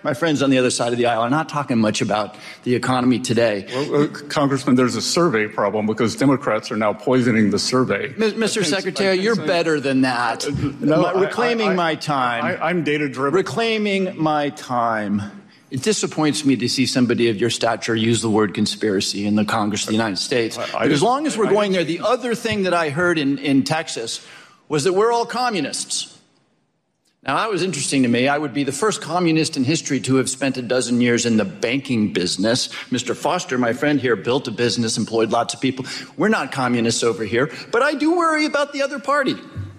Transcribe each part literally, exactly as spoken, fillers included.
my friends on the other side of the aisle are not talking much about the economy today. Well, uh, Congressman, there's a survey problem because Democrats are now poisoning the survey. Mister Secretary, you're better than that. Uh, no, my, reclaiming I, I, my time. I, I'm data-driven. Reclaiming my time. It disappoints me to see somebody of your stature use the word conspiracy in the Congress of the United States. I, I but as long as we're I, going I, there, the other thing that I heard in, in Texas was that we're all communists. Now, that was interesting to me. I would be the first communist in history to have spent a dozen years in the banking business. Mister Foster, my friend here, built a business, employed lots of people. We're not communists over here, but I do worry about the other party.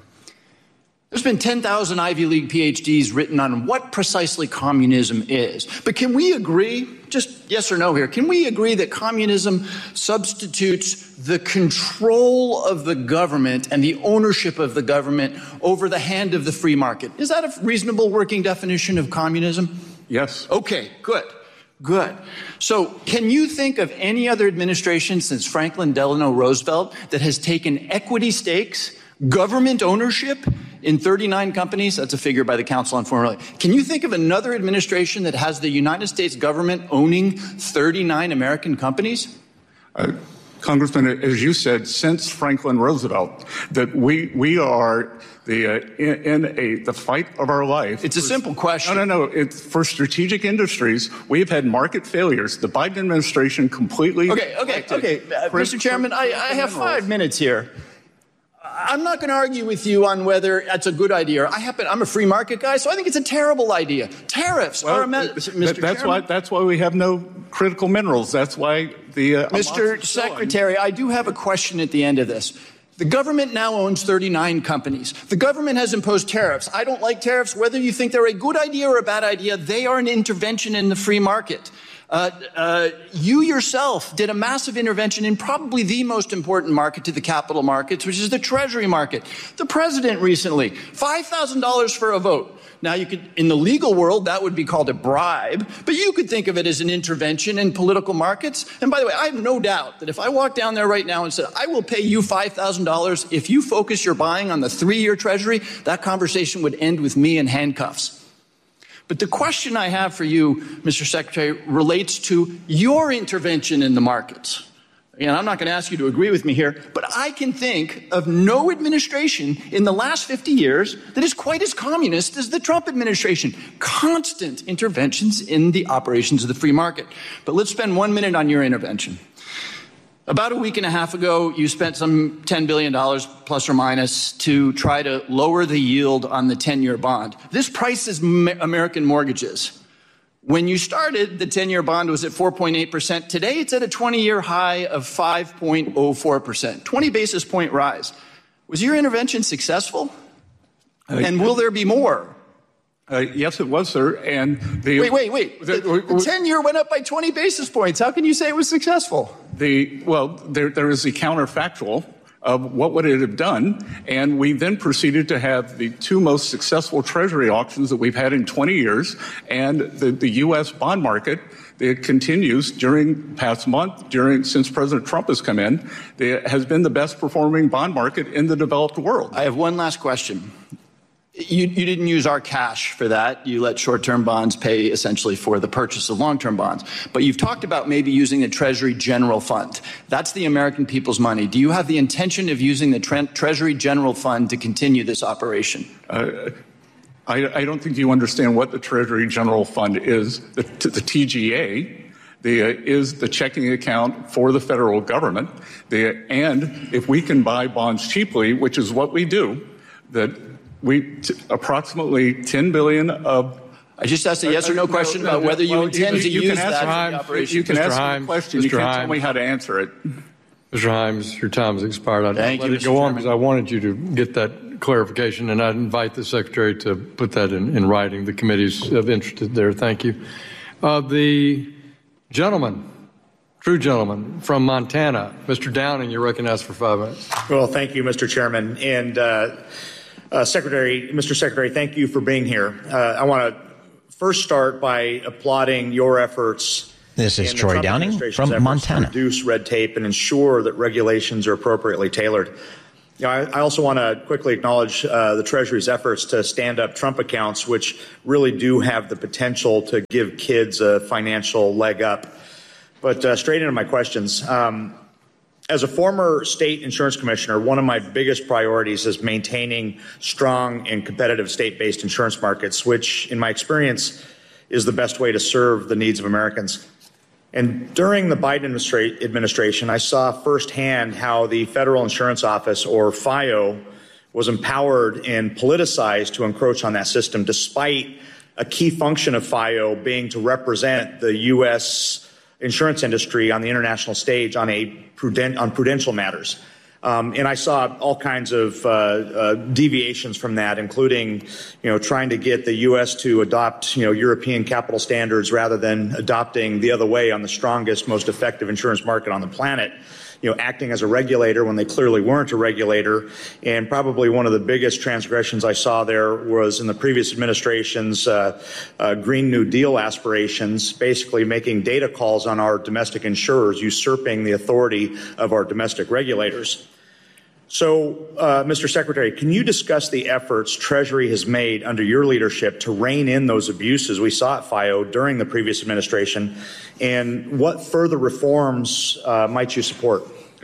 There's been ten thousand Ivy League P H Ds written on what precisely communism is. But can we agree, just yes or no here, can we agree that communism substitutes the control of the government and the ownership of the government over the hand of the free market? Is that a reasonable working definition of communism? Yes. Okay, good. Good. So can you think of any other administration since Franklin Delano Roosevelt that has taken equity stakes, government ownership in thirty-nine companies? That's a figure by the Council on Foreign Relations. Can you think of another administration that has the United States government owning thirty-nine American companies? Uh, Congressman, as you said, since Franklin Roosevelt, that we we are the uh, in, in a the fight of our life. It's a simple question. No, no, no. It's for strategic industries. We've had market failures. The Biden administration completely. Okay, okay, okay, uh, Mister Chairman, I, I have five minutes here. I'm not going to argue with you on whether that's a good idea. I happen, I'm a free market guy, so I think it's a terrible idea. Tariffs well, are a me- Mister Mister That's Chairman. why. That's why we have no critical minerals. That's why the uh, Mister Secretary, I do have a question at the end of this. The government now owns thirty-nine companies. The government has imposed tariffs. I don't like tariffs. Whether you think they're a good idea or a bad idea, they are an intervention in the free market. Uh, uh, you yourself did a massive intervention in probably the most important market to the capital markets, which is the Treasury market. The president recently, five thousand dollars for a vote. Now, you could, in the legal world, that would be called a bribe, but you could think of it as an intervention in political markets. And by the way, I have no doubt that if I walked down there right now and said, I will pay you five thousand dollars if you focus your buying on the three-year Treasury, that conversation would end with me in handcuffs. But the question I have for you, Mister Secretary, relates to your intervention in the markets. And I'm not going to ask you to agree with me here, but I can think of no administration in the last fifty years that is quite as communist as the Trump administration. Constant interventions in the operations of the free market. But let's spend one minute on your intervention. About a week and a half ago, you spent some ten billion dollars plus or minus to try to lower the yield on the ten-year bond. This prices American mortgages. When you started, the ten-year bond was at four point eight percent. Today, it's at a twenty-year high of five point oh four percent, twenty basis point rise. Was your intervention successful? Uh, and will there be more? Uh, yes, it was, sir. And the wait, wait, wait. The, the ten-year went up by twenty basis points. How can you say it was successful? The well, there there is the counterfactual of what would it have done, and we then proceeded to have the two most successful Treasury auctions that we've had in twenty years, and the, the U S bond market. It continues during past month, during since President Trump has come in, it has been the best performing bond market in the developed world. I have one last question. You, you didn't use our cash for that. You let short-term bonds pay essentially for the purchase of long-term bonds. But you've talked about maybe using the Treasury General Fund. That's the American people's money. Do you have the intention of using the tre- Treasury General Fund to continue this operation? Uh, I, I don't think you understand what the Treasury General Fund is. The, the T G A the, uh, is the checking account for the federal government. The, and if we can buy bonds cheaply, which is what we do, that we t- approximately ten billion of. I just asked a yes or no question about whether you well, intend you, to you use can that ask, in the operation. You can Mister ask Himes, me a question. Mister You can't Himes. tell me how to answer it. Mister Himes, your time has expired. I'd Thank let you, it Mister go on Chairman. because I wanted you to get that clarification, and I'd invite the Secretary to put that in, in writing. The committee's of interested there. Thank you. Uh, the gentleman, true gentleman from Montana, Mister Downing, you're recognized for five minutes. Well, thank you, Mister Chairman. And uh, uh, Secretary, Mister Secretary, thank you for being here. Uh, I want to first start by applauding your efforts. This is Troy Downing from Montana. To reduce red tape and ensure that regulations are appropriately tailored. Yeah, I, I also want to quickly acknowledge uh, the Treasury's efforts to stand up Trump accounts, which really do have the potential to give kids a financial leg up. But uh, straight into my questions. Um, as a former state insurance commissioner, one of my biggest priorities is maintaining strong and competitive state-based insurance markets, which, in my experience, is the best way to serve the needs of Americans. And during the Biden administra- administration, I saw firsthand how the Federal Insurance Office, or F I O, was empowered and politicized to encroach on that system, despite a key function of F I O being to represent the U S insurance industry on the international stage on a prudent, on prudential matters. Um, and I saw all kinds of uh, uh, deviations from that, including, you know, trying to get the U S to adopt, you know, European capital standards rather than adopting the other way on the strongest, most effective insurance market on the planet. You know, acting as a regulator when they clearly weren't a regulator. And probably one of the biggest transgressions I saw there was in the previous administration's uh, uh, Green New Deal aspirations, basically making data calls on our domestic insurers, usurping the authority of our domestic regulators. So, uh, Mister Secretary, can you discuss the efforts Treasury has made under your leadership to rein in those abuses we saw at F I O during the previous administration, and what further reforms uh, might you support?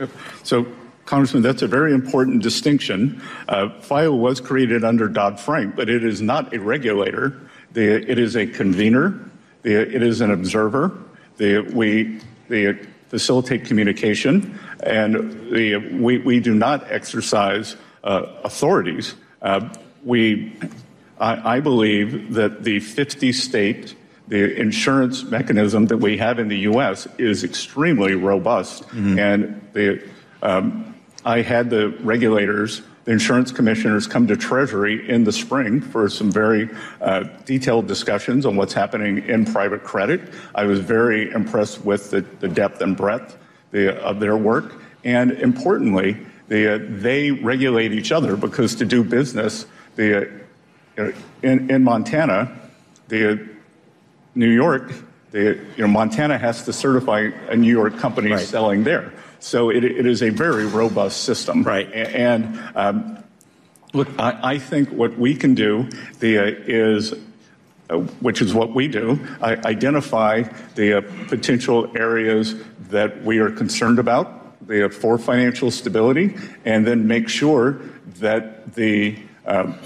So, Congressman, that's a very important distinction. Uh, F I O was created under Dodd-Frank, but it is not a regulator. The, it is a convener. The, it is an observer. The, we the, facilitate communication, and the, we, we do not exercise uh, authorities. Uh, we, I, I believe that the fifty state, the insurance mechanism that we have in the U S is extremely robust. Mm-hmm. And the, um, I had the regulators, the insurance commissioners, come to Treasury in the spring for some very uh, detailed discussions on what's happening in private credit. I was very impressed with the, the depth and breadth the, of their work. And importantly, the, uh, they regulate each other, because to do business the, uh, in, in Montana, the New York, the, you know, Montana has to certify a New York company right. selling there. So it, it is a very robust system. Right. And um, look, I, I think what we can do the, uh, is, uh, which is what we do, I identify the uh, potential areas that we are concerned about the, uh, for financial stability, and then make sure that the um,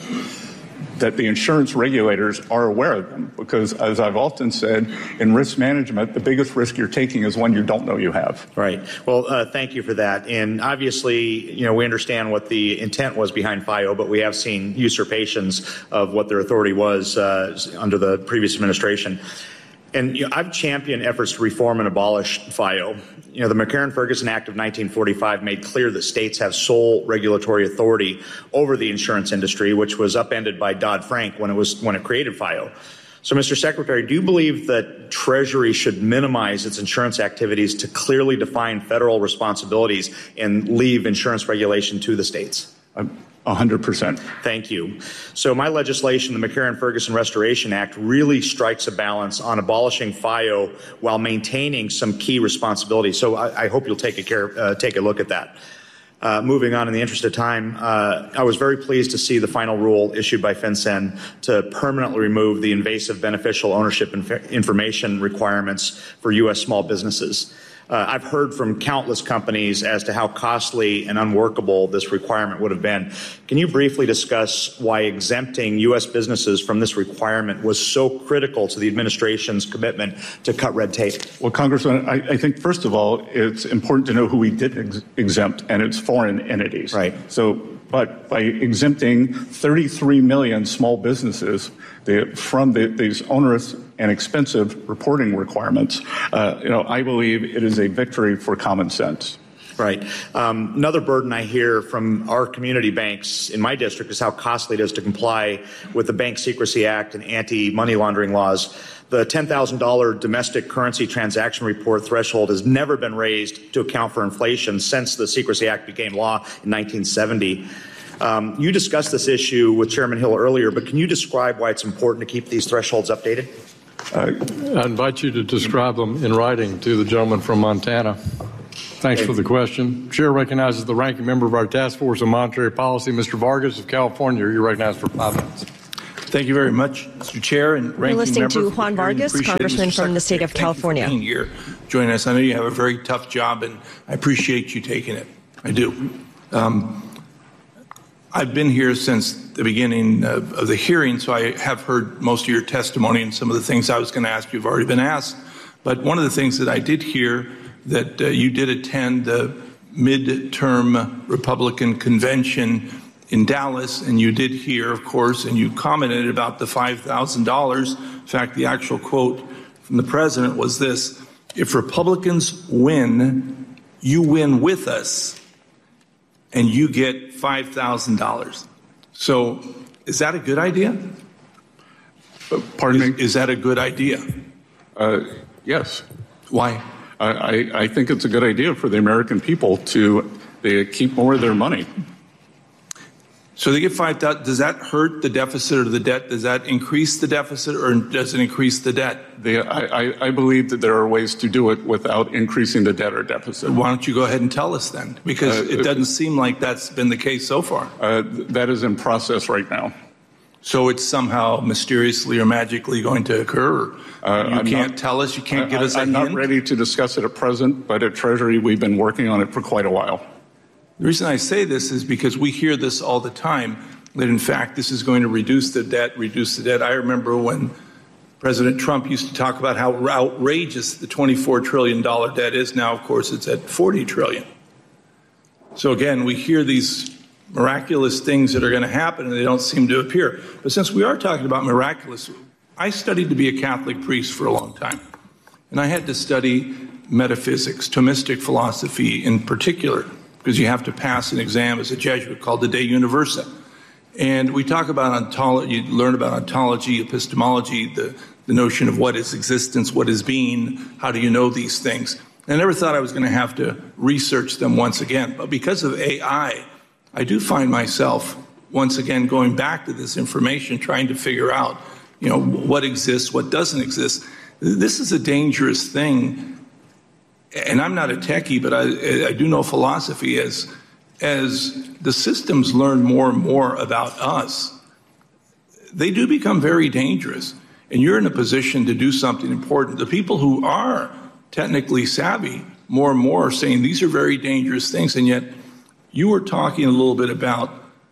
that the insurance regulators are aware of them. Because, as I've often said, in risk management, the biggest risk you're taking is one you don't know you have. Right. Well, uh, thank you for that. And obviously, you know, we understand what the intent was behind F I O, but we have seen usurpations of what their authority was uh, under the previous administration. And you know, I've championed efforts to reform and abolish F I O. You know, the McCarran-Ferguson Act of nineteen forty-five made clear that states have sole regulatory authority over the insurance industry, which was upended by Dodd-Frank when it was when it created F I O. So, Mister Secretary, do you believe that Treasury should minimize its insurance activities to clearly define federal responsibilities and leave insurance regulation to the states? A hundred percent. Thank you. So my legislation, the McCarran-Ferguson Restoration Act, really strikes a balance on abolishing F I O while maintaining some key responsibilities. So I, I hope you'll take a care, uh, take a look at that. Uh, moving on, in the interest of time, uh, I was very pleased to see the final rule issued by FinCEN to permanently remove the invasive beneficial ownership inf- information requirements for U S small businesses. Uh, I've heard from countless companies as to how costly and unworkable this requirement would have been. Can you briefly discuss why exempting U S businesses from this requirement was so critical to the administration's commitment to cut red tape? Well, Congressman, I, I think, first of all, it's important to know who we did ex- exempt, and it's foreign entities. Right. So, but by exempting thirty-three million small businesses the, from the, these onerous and expensive reporting requirements, uh, you know, I believe it is a victory for common sense. Right. Um, another burden I hear from our community banks in my district is how costly it is to comply with the Bank Secrecy Act and anti-money laundering laws. The ten thousand dollars domestic currency transaction report threshold has never been raised to account for inflation since the Secrecy Act became law in nineteen seventy. Um, you discussed this issue with Chairman Hill earlier, but can you describe why it's important to keep these thresholds updated? Uh, I invite you to describe them in writing to the gentleman from Montana. Thanks for the question. Chair recognizes the ranking member of our Task Force on Monetary Policy, Mister Vargas of California. You're recognized for five minutes. Thank you very much, Mister Chair and ranking member. We're listening member to Juan Vargas, Congressman from the state of California. Thank you for being here, joining us. I know you have a very tough job, and I appreciate you taking it. I do. Um, I've been here since the beginning of, of the hearing, so I have heard most of your testimony, and some of the things I was going to ask you have already been asked. But one of the things that I did hear, that uh, you did attend the midterm Republican convention in Dallas, and you did hear, of course, and you commented about the five thousand dollars. In fact, the actual quote from the president was this: if Republicans win, you win with us, and you get five thousand dollars. So is that a good idea? Uh, pardon is, me? Is that a good idea? Uh, yes. Why? I, I think it's a good idea for the American people to they keep more of their money. So they get five thousand. Does that hurt the deficit or the debt? Does that increase the deficit or does it increase the debt? They, I, I believe that there are ways to do it without increasing the debt or deficit. Why don't you go ahead and tell us then? Because uh, it doesn't seem like that's been the case so far. Uh, that is in process right now. So it's somehow mysteriously or magically going to occur? Uh, you I'm can't not, tell us? You can't I, give us a I'm hint? not ready to discuss it at present, but at Treasury we've been working on it for quite a while. The reason I say this is because we hear this all the time, that in fact this is going to reduce the debt, reduce the debt. I remember when President Trump used to talk about how outrageous the twenty-four trillion dollars debt is. Now, of course, it's at forty trillion dollars. So again, we hear these miraculous things that are going to happen and they don't seem to appear. But since we are talking about miraculous, I studied to be a Catholic priest for a long time. And I had to study metaphysics, Thomistic philosophy in particular, because you have to pass an exam as a Jesuit called the De Universa. And we talk about ontology, you learn about ontology, epistemology, the, the notion of what is existence, what is being, how do you know these things. And I never thought I was going to have to research them once again. But because of A I, I do find myself once again going back to this information, trying to figure out, you know, what exists, what doesn't exist. This is a dangerous thing. And I'm not a techie, but I, I do know philosophy. As, as the systems learn more and more about us, they do become very dangerous. And you're in a position to do something important. The people who are technically savvy more and more are saying these are very dangerous things. And yet you were talking a little bit about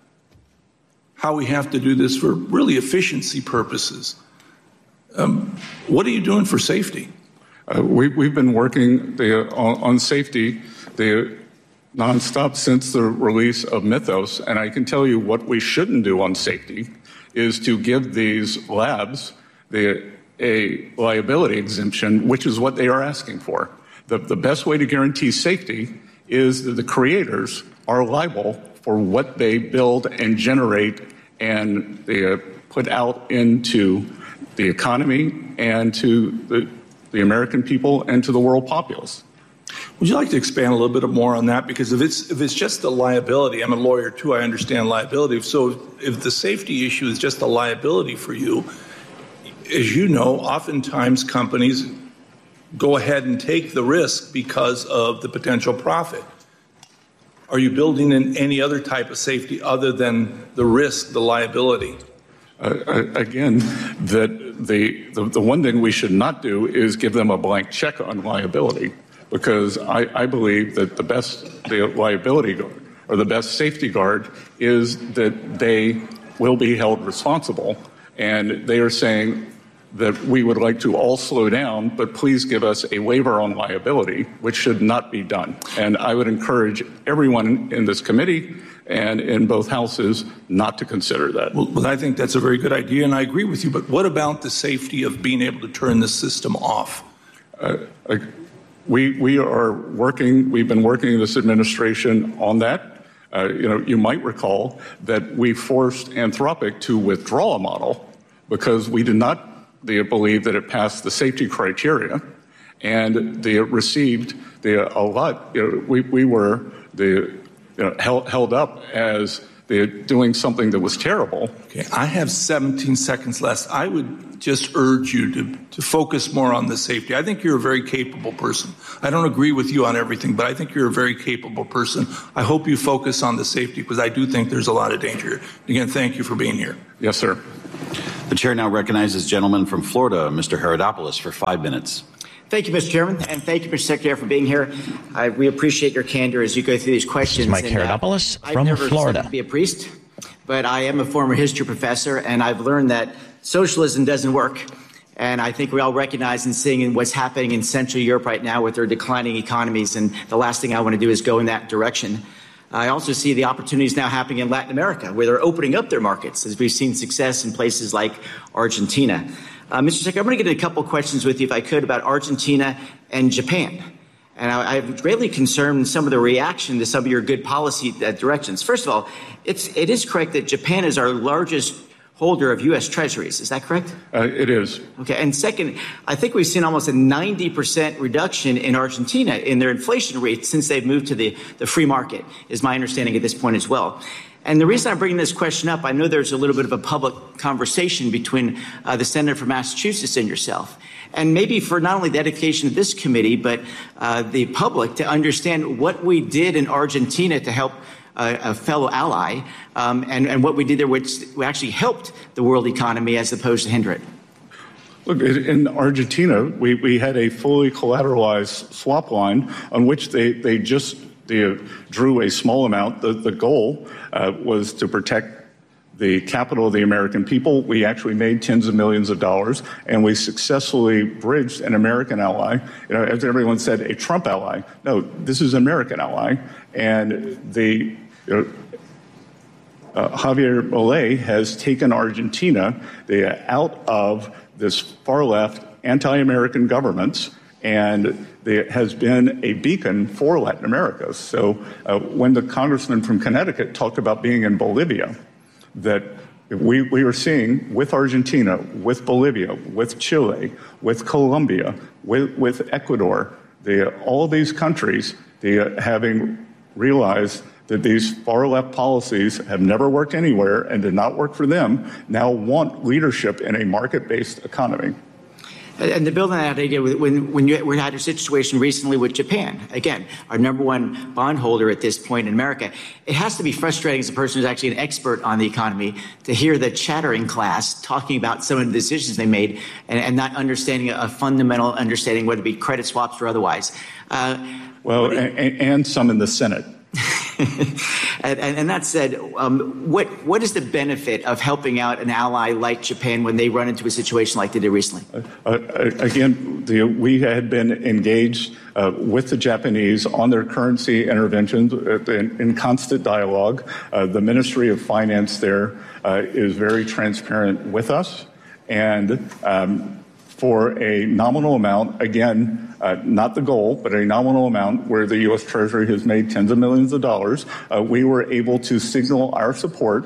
how we have to do this for really efficiency purposes. Um, what are you doing for safety? Uh, we, we've been working the, on, on safety the, nonstop since the release of Mythos, and I can tell you what we shouldn't do on safety is to give these labs the, a liability exemption, which is what they are asking for. The, the best way to guarantee safety is that the creators are liable for what they build and generate and they uh, put out into the economy and to the, the American people and to the world populace. Would you like to expand a little bit more on that? Because if it's if it's just a liability, I'm a lawyer too, I understand liability. So if the safety issue is just a liability for you, as you know, oftentimes companies go ahead and take the risk because of the potential profit. Are you building in any other type of safety other than the risk, the liability? Uh, again, that the, the the one thing we should not do is give them a blank check on liability, because I, I believe that the best the liability guard or the best safety guard is that they will be held responsible, and they are saying that we would like to all slow down, but please give us a waiver on liability, which should not be done. And I would encourage everyone in this committee and in both houses not to consider that. Well, well, I think that's a very good idea, and I agree with you. But what about the safety of being able to turn the system off? Uh, we we are working. We've been working in this administration on that. Uh, you know, you might recall that we forced Anthropic to withdraw a model because we did not they believe that it passed the safety criteria, and they received the, a lot. You know, we we were the you know, held held up as they're doing something that was terrible. Okay, I have seventeen seconds left. I would just urge you to, to focus more on the safety. I think you're a very capable person. I don't agree with you on everything, but I think you're a very capable person. I hope you focus on the safety because I do think there's a lot of danger. Again, thank you for being here. Yes, sir. The chair now recognizes the gentleman from Florida, Mister Herodopoulos, for five minutes. Thank you, Mister Chairman, and thank you, Mister Secretary, for being here. I, we appreciate your candor as you go through these questions. This is Mike Herodopoulos uh, from I've never Florida. To be a priest, but I am a former history professor, and I've learned that socialism doesn't work. And I think we all recognize and seeing what's happening in Central Europe right now with their declining economies, and the last thing I want to do is go in that direction. I also see the opportunities now happening in Latin America, where they're opening up their markets, as we've seen success in places like Argentina. Uh, Mister Secretary, I'm going to get a couple of questions with you, if I could, about Argentina and Japan. And I, I'm greatly concerned with some of the reaction to some of your good policy uh, directions. First of all, it's, it is correct that Japan is our largest holder of U S Treasuries. Is that correct? Uh, it is. Okay. And second, I think we've seen almost a ninety percent reduction in Argentina in their inflation rate since they've moved to the, the free market, is my understanding at this point as well. And the reason I'm bringing this question up, I know there's a little bit of a public conversation between uh, the senator from Massachusetts and yourself. And maybe for not only the dedication of this committee, but uh, the public to understand what we did in Argentina to help uh, a fellow ally um, and, and what we did there, which actually helped the world economy as opposed to hinder it. Look, in Argentina, we, we had a fully collateralized swap line on which they, they just they drew a small amount. The, the goal uh, was to protect the capital of the American people. We actually made tens of millions of dollars, and we successfully bridged an American ally. You know, as everyone said, a Trump ally. No, this is an American ally. And the you know, uh, Javier Milei has taken Argentina they, out of this far-left anti-American governments, and there has been a beacon for Latin America. So uh, when the congressman from Connecticut talked about being in Bolivia, that we, we are seeing with Argentina, with Bolivia, with Chile, with Colombia, with, with Ecuador, they, all these countries, they, uh, having realized that these far-left policies have never worked anywhere and did not work for them, now want leadership in a market-based economy. And to build on that idea, when, when you we had a situation recently with Japan, again, our number one bondholder at this point in America, it has to be frustrating as a person who's actually an expert on the economy to hear the chattering class talking about some of the decisions they made and, and not understanding a, a fundamental understanding, whether it be credit swaps or otherwise. Uh, well, and, and some in the Senate. and, and, and that said, um, what what is the benefit of helping out an ally like Japan when they run into a situation like they did recently? Uh, uh, again, the, we had been engaged uh, with the Japanese on their currency interventions in, in constant dialogue. Uh, the Ministry of Finance there uh, is very transparent with us, and um, for a nominal amount, again, uh, not the goal, but a nominal amount where the U S Treasury has made tens of millions of dollars, uh, we were able to signal our support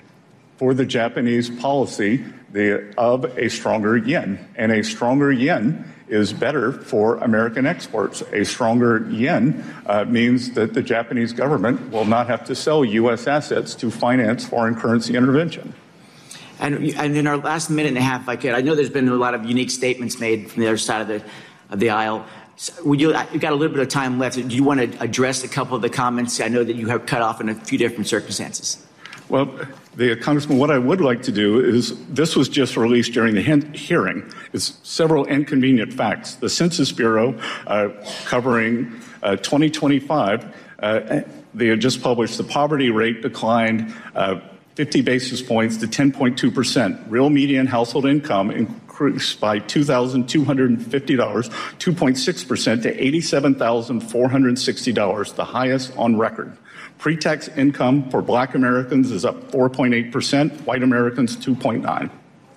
for the Japanese policy the, of a stronger yen. And a stronger yen is better for American exports. A stronger yen uh, means that the Japanese government will not have to sell U S assets to finance foreign currency intervention. And, and in our last minute and a half, if I could, I know there's been a lot of unique statements made from the other side of the of the aisle. So would you, you've got a little bit of time left. Do you want to address a couple of the comments? I know that you have cut off in a few different circumstances. Well, the Congressman, what I would like to do is, this was just released during the hearing. It's several inconvenient facts. The Census Bureau, uh, covering uh, twenty twenty-five, uh, they had just published the poverty rate declined uh, fifty basis points to ten point two percent. Real median household income increased by two thousand two hundred fifty dollars, two point six percent to eighty-seven thousand four hundred sixty dollars, the highest on record. Pre-tax income for black Americans is up four point eight percent, white Americans two point nine.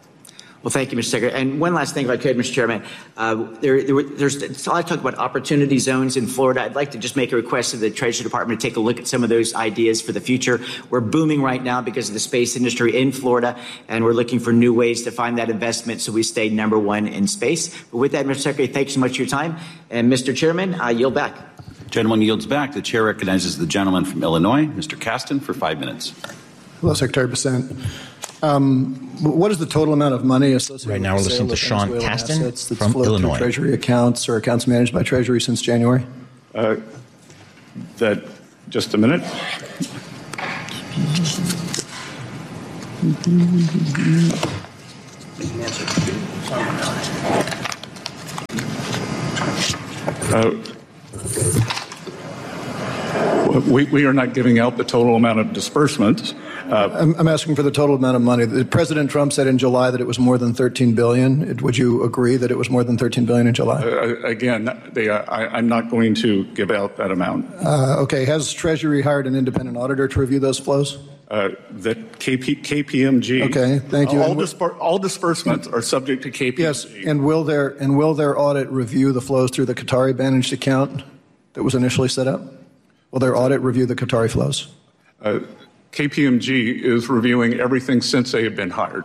Well, thank you, Mister Secretary. And one last thing, if I could, Mister Chairman. Uh, there, there, there's a lot of talk about opportunity zones in Florida. I'd like to just make a request of the Treasury Department to take a look at some of those ideas for the future. We're booming right now because of the space industry in Florida, and we're looking for new ways to find that investment so we stay number one in space. But with that, Mister Secretary, thanks so much for your time. And Mister Chairman, I yield back. Gentleman yields back. The chair recognizes the gentleman from Illinois, Mister Caston, for five minutes. Hello, Secretary Bessent. Um, what is the total amount of money associated right now with we're the sale listening to of Sean Venezuelan Casten assets that's from flowed Illinois. through Treasury accounts or accounts managed by Treasury since January? Uh, that, just a minute. Uh, we, we are not giving out the total amount of disbursements. Uh, I'm, I'm asking for the total amount of money. President Trump said in July that it was more than thirteen billion dollars. Would you agree that it was more than thirteen billion dollars in July? Uh, again, they, uh, I, I'm not going to give out that amount. Uh, okay. Has Treasury hired an independent auditor to review those flows? Uh, that K P, K P M G. Okay, thank you. All, dispar- all disbursements are subject to K P M G. Yes, and will their and will their audit review the flows through the Qatari managed account that was initially set up? Will their audit review the Qatari flows? Uh, K P M G is reviewing everything since they have been hired.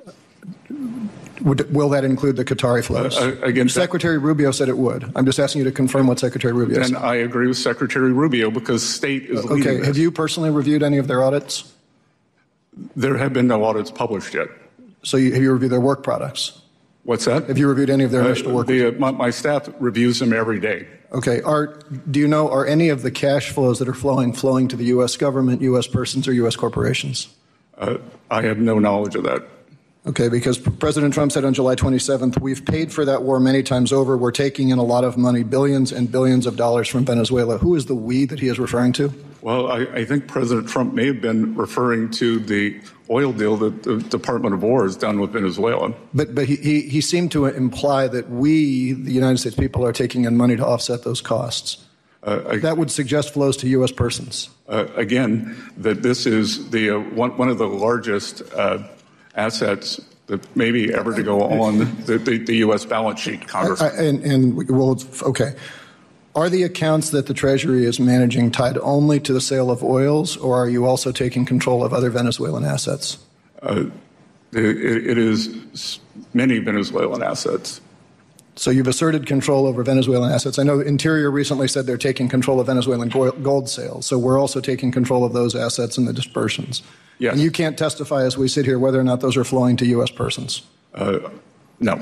Would, will that include the Qatari flows? Uh, again, Secretary Rubio said it would. I'm just asking you to confirm what Secretary Rubio said. And I agree with Secretary Rubio because state is leading Okay. this. Have you personally reviewed any of their audits? There have been no audits published yet. So you, have you reviewed their work products? What's that? Have you reviewed any of their initial uh, work? The, uh, my, my staff reviews them every day. Okay. Are, do you know, are any of the cash flows that are flowing, flowing to the U S government, U S persons, or U S corporations? Uh, I have no knowledge of that. Okay, because President Trump said on July twenty-seventh, we've paid for that war many times over. We're taking in a lot of money, billions and billions of dollars from Venezuela. Who is the we that he is referring to? Well, I, I think President Trump may have been referring to the oil deal that the Department of War has done with Venezuela. But but he, he, he seemed to imply that we, the United States people, are taking in money to offset those costs. Uh, I, that would suggest flows to U S persons. Uh, again, that this is the uh, one, one of the largest uh, assets that maybe ever to go on the, the, the U S balance sheet, Congressman. I, I, and, and well, okay. Are the accounts that the Treasury is managing tied only to the sale of oils, or are you also taking control of other Venezuelan assets? Uh, it, it is many Venezuelan assets. So you've asserted control over Venezuelan assets. I know Interior recently said they're taking control of Venezuelan gold sales. So we're also taking control of those assets and the dispersions. Yes. And you can't testify as we sit here whether or not those are flowing to U S persons. Uh, no.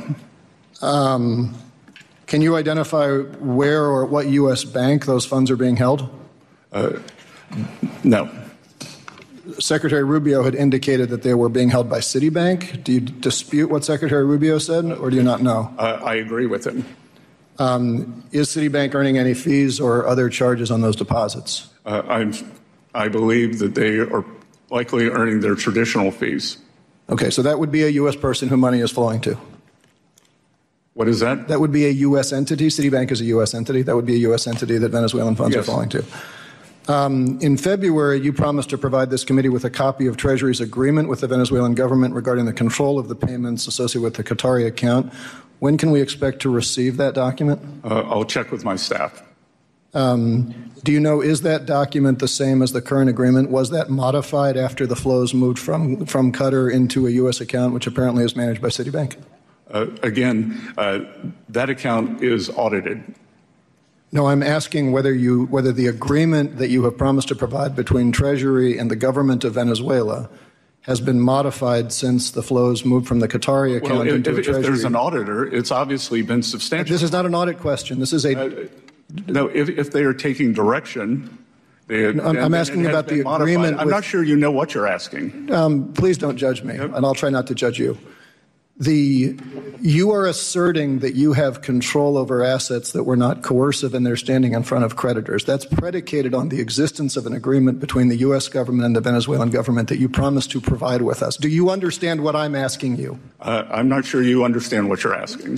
Um, can you identify where or what U S bank those funds are being held? Uh, no. Secretary Rubio had indicated that they were being held by Citibank. Do you dispute what Secretary Rubio said, or do you not know? Uh, I agree with him. Um, is Citibank earning any fees or other charges on those deposits? Uh, I'm, I believe that they are likely earning their traditional fees. Okay, so that would be a U S person who money is flowing to. What is that? That would be a U S entity. Citibank is a U S entity. That would be a U S entity that Venezuelan funds Yes. are flowing to. Um, in February, you promised to provide this committee with a copy of Treasury's agreement with the Venezuelan government regarding the control of the payments associated with the Qatari account. When can we expect to receive that document? Uh, I'll check with my staff. Um, do you know, is that document the same as the current agreement? Was that modified after the flows moved from, from Qatar into a U S account, which apparently is managed by Citibank? Uh, again, uh, that account is audited. No, I'm asking whether you whether the agreement that you have promised to provide between Treasury and the government of Venezuela has been modified since the flows moved from the Qatari account Well, if, into if, a Treasury. if there's an auditor, it's obviously been substantial. This is not an audit question. This is a. Uh, no, if, if they are taking direction, they, No, I'm, I'm asking about the modified. agreement. I'm with, not sure you know what you're asking. Um, please don't judge me, and I'll try not to judge you. The you are asserting that you have control over assets that were not coercive and they're standing in front of creditors. That's predicated on the existence of an agreement between the U S government and the Venezuelan government that you promised to provide with us. Do you understand what I'm asking you? Uh, I'm not sure you understand what you're asking.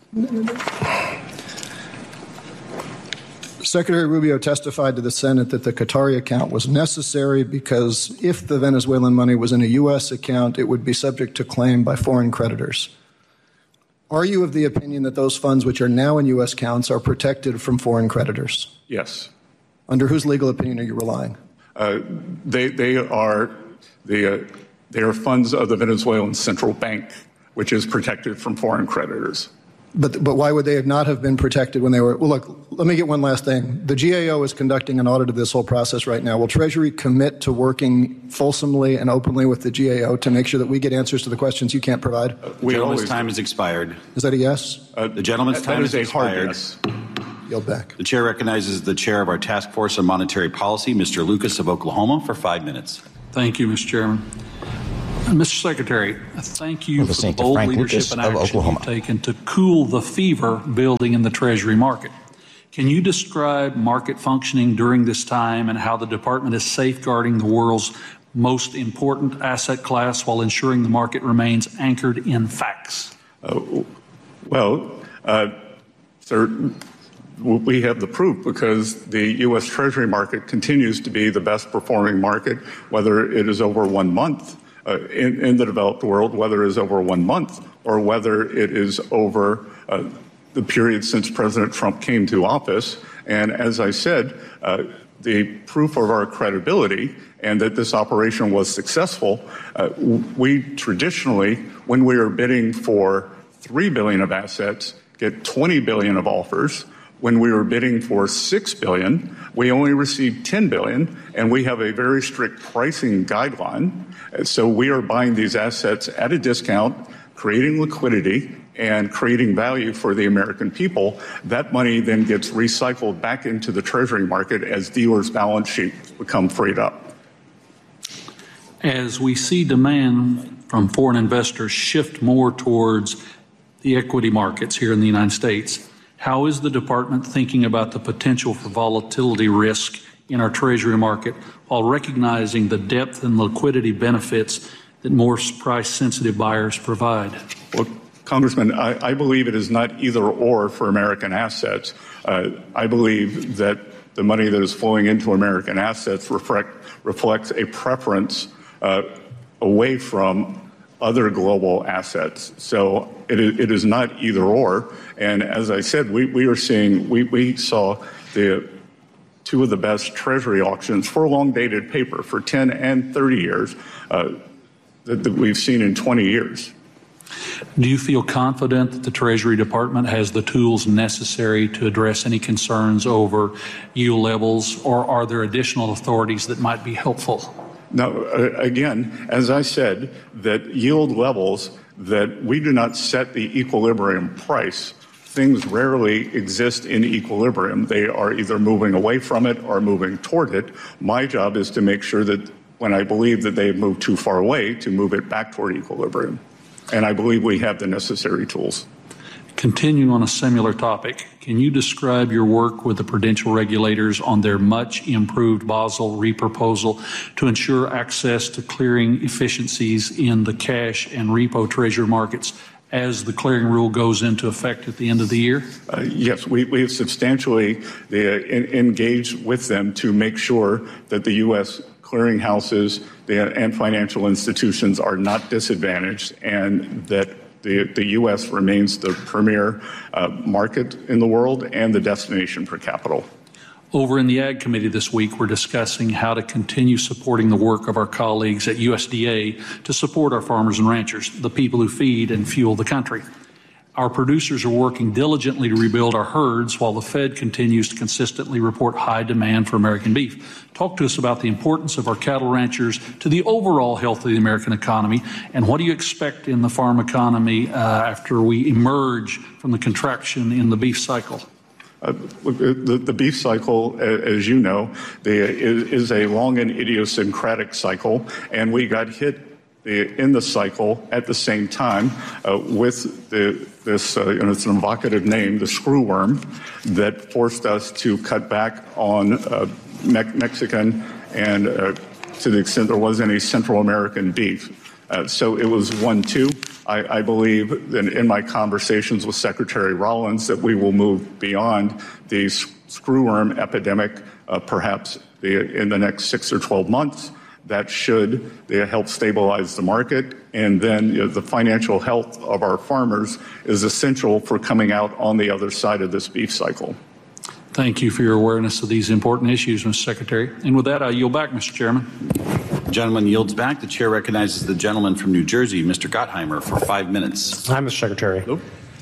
Secretary Rubio testified to the Senate that the Qatari account was necessary because if the Venezuelan money was in a U S account, it would be subject to claim by foreign creditors. Are you of the opinion that those funds which are now in U S accounts are protected from foreign creditors? Yes. Under whose legal opinion are you relying? Uh, they, they are the, uh, they are funds of the Venezuelan central bank, which is protected from foreign creditors. But but why would they not have been protected when they were? Well, look, let me get one last thing. The G A O is conducting an audit of this whole process right now. Will Treasury commit to working fulsomely and openly with the G A O to make sure that we get answers to the questions you can't provide? Uh, the gentleman's time has expired. Is that a yes? Uh, the gentleman's time has expired. Yes. Yield back. The chair recognizes the chair of our task force on monetary policy, Mister Lucas of Oklahoma, for five minutes. Thank you, Mister Chairman. Mister Secretary, thank you well, for the bold Frank leadership Lucas and of action Oklahoma. you've taken to cool the fever building in the Treasury market. Can you describe market functioning during this time and how the department is safeguarding the world's most important asset class while ensuring the market remains anchored in facts? Uh, well, uh, sir, we have the proof because the U S Treasury market continues to be the best performing market, whether it is over one month. Uh, in, in the developed world, whether it is over one month or whether it is over uh, the period since President Trump came to office. And as I said, uh, the proof of our credibility and that this operation was successful, uh, we traditionally, when we are bidding for three billion dollars of assets, get twenty billion dollars of offers. When we were bidding for six billion dollars, we only received ten billion dollars, and we have a very strict pricing guideline. So we are buying these assets at a discount, creating liquidity, and creating value for the American people. That money then gets recycled back into the Treasury market as dealers' balance sheets become freed up. As we see demand from foreign investors shift more towards the equity markets here in the United States, how is the department thinking about the potential for volatility risk in our Treasury market while recognizing the depth and liquidity benefits that more price-sensitive buyers provide? Well, Congressman, I, I believe it is not either or for American assets. Uh, I believe that the money that is flowing into American assets reflect, reflects a preference uh, away from other global assets. So it is, it is not either or. And as I said, we, we are seeing, we, we saw the two of the best Treasury auctions for long-dated paper for ten and thirty years uh, that, that we've seen in twenty years. Do you feel confident that the Treasury Department has the tools necessary to address any concerns over yield levels, or are there additional authorities that might be helpful? Now, uh, again, as I said, that yield levels, that we do not set the equilibrium price. Things rarely exist in equilibrium. They are either moving away from it or moving toward it. My job is to make sure that when I believe that they've moved too far away, to move it back toward equilibrium. And I believe we have the necessary tools. Continuing on a similar topic, can you describe your work with the prudential regulators on their much improved Basel reproposal to ensure access to clearing efficiencies in the cash and repo treasury markets as the clearing rule goes into effect at the end of the year? Uh, yes, we, we have substantially uh, in, engaged with them to make sure that the U S clearinghouses and financial institutions are not disadvantaged, and that the, the U S remains the premier uh, market in the world and the destination for capital. Over in the Ag Committee this week, we're discussing how to continue supporting the work of our colleagues at U S D A to support our farmers and ranchers, the people who feed and fuel the country. Our producers are working diligently to rebuild our herds while the Fed continues to consistently report high demand for American beef. Talk to us about the importance of our cattle ranchers to the overall health of the American economy, and what do you expect in the farm economy uh, after we emerge from the contraction in the beef cycle? Uh, the, the beef cycle, as you know, the, is, is a long and idiosyncratic cycle, and we got hit the, in the cycle at the same time uh, with the, this, uh, and it's an evocative name, the screw worm, that forced us to cut back on uh, me- Mexican and uh, to the extent there was any Central American beef. Uh, so it was one two. I, I believe that in my conversations with Secretary Rollins that we will move beyond the screwworm epidemic, uh, perhaps the, in the next six or twelve months. That should uh, help stabilize the market. And then you know, the financial health of our farmers is essential for coming out on the other side of this beef cycle. Thank you for your awareness of these important issues, Mister Secretary. And with that, I yield back, Mister Chairman. The gentleman yields back. The chair recognizes the gentleman from New Jersey, Mister Gottheimer, for five minutes. Hi, Mister Secretary. Hello.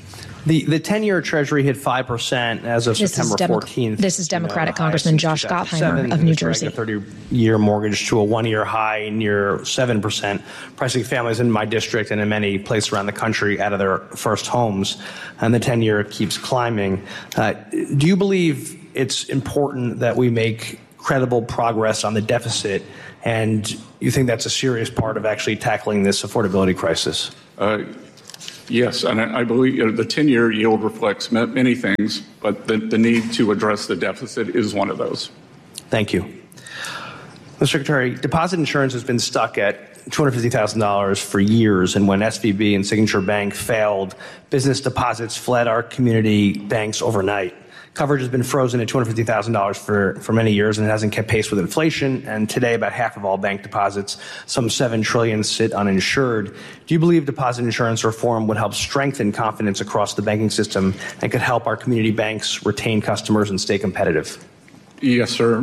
The the ten-year Treasury hit five percent as of this September fourteenth. This is Democratic you know, Congressman Josh Gottheimer of New Jersey. A thirty-year mortgage to a one-year high near seven percent, pricing families in my district and in many places around the country out of their first homes. And the ten-year keeps climbing. Uh, do you believe it's important that we make credible progress on the deficit, and you think that's a serious part of actually tackling this affordability crisis? Uh, yes, and I, I believe you know, the ten-year yield reflects many things, but the, the need to address the deficit is one of those. Thank you. Mister Secretary, deposit insurance has been stuck at two hundred fifty thousand dollars for years, and when S V B and Signature Bank failed, business deposits fled our community banks overnight. Coverage has been frozen at two hundred fifty thousand dollars for, for many years, and it hasn't kept pace with inflation. And today, about half of all bank deposits, some seven trillion dollars, sit uninsured. Do you believe deposit insurance reform would help strengthen confidence across the banking system and could help our community banks retain customers and stay competitive? Yes, sir.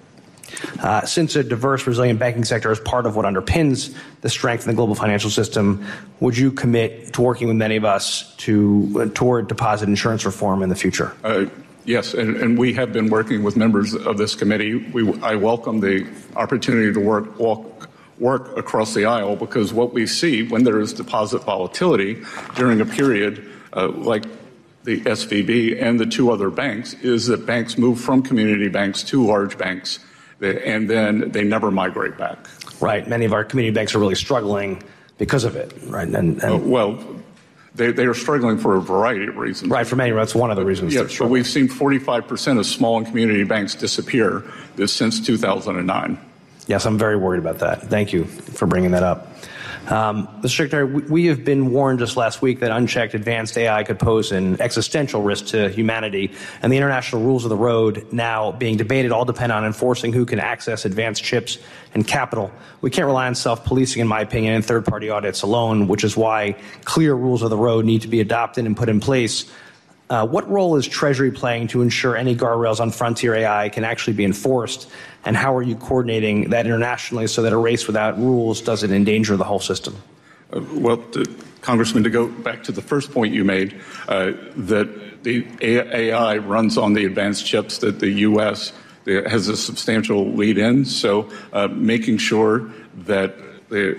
Uh, since a diverse, resilient banking sector is part of what underpins the strength in the global financial system, would you commit to working with many of us to uh, toward deposit insurance reform in the future? Uh, Yes, and, and we have been working with members of this committee. We, I welcome the opportunity to work, walk, work across the aisle, because what we see when there is deposit volatility during a period uh, like the S V B and the two other banks is that banks move from community banks to large banks, and then they never migrate back. Right. Many of our community banks are really struggling because of it. Right. And, and uh, well. They, they are struggling for a variety of reasons. Right, for many, that's one of the reasons. Yes, but we've seen forty-five percent of small and community banks disappear since two thousand nine. Yes, I'm very worried about that. Thank you for bringing that up. Um, Mister Secretary, we, we have been warned just last week that unchecked advanced A I could pose an existential risk to humanity, and the international rules of the road now being debated all depend on enforcing who can access advanced chips and capital. We can't rely on self-policing, in my opinion, and third-party audits alone, which is why clear rules of the road need to be adopted and put in place. Uh, what role is Treasury playing to ensure any guardrails on frontier A I can actually be enforced? And how are you coordinating that internationally so that a race without rules doesn't endanger the whole system? Uh, well, to, Congressman, to go back to the first point you made, uh, that the A I runs on the advanced chips that the U S has a substantial lead in. So uh, making sure that the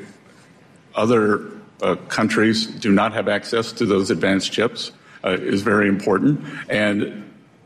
other uh, countries do not have access to those advanced chips uh, is very important. And